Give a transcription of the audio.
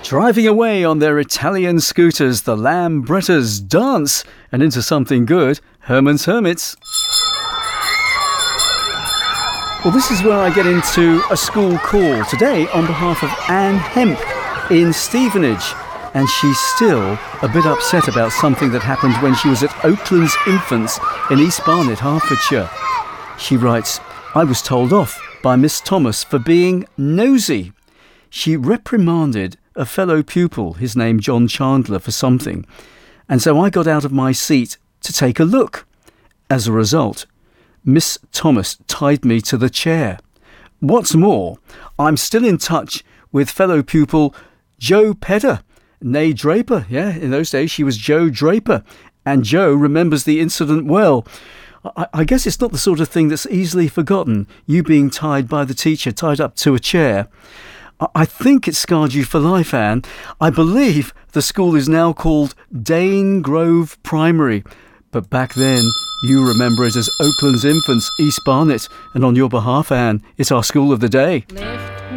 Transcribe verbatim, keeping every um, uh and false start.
Driving away on their Italian scooters, the Lambrettas dance and into something good, Herman's Hermits. Well, this is where I get into a school call today on behalf of Anne Hemp in Stevenage. And she's still a bit upset about something that happened when she was at Oaklands Infants in East Barnet, Hertfordshire. She writes, I was told off by Miss Thomas for being nosy. She reprimanded a fellow pupil, his name John Chandler, for something. And so I got out of my seat to take a look. As a result, Miss Thomas tied me to the chair. What's more, I'm still in touch with fellow pupil Joe Pedder, née Draper. Yeah, in those days she was Joe Draper. And Joe remembers the incident well. I, I guess it's not the sort of thing that's easily forgotten, you being tied by the teacher, tied up to a chair. I think it scarred you for life, Anne. I believe the school is now called Dane Grove Primary. But back then, you remember it as Oaklands Infants, East Barnet. And on your behalf, Anne, it's our school of the day. Lift